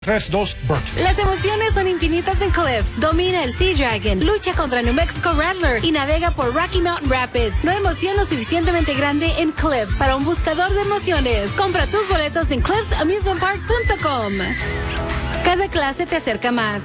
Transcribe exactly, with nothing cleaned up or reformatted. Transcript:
tres dos Birch. Las emociones son infinitas en Cliffs. Domina el Sea Dragon, lucha contra New Mexico Rattler y navega por Rocky Mountain Rapids. No hay emoción lo suficientemente grande en Cliffs para un buscador de emociones. Compra tus boletos en cliffs amusement park punto com. Cada clase te acerca más.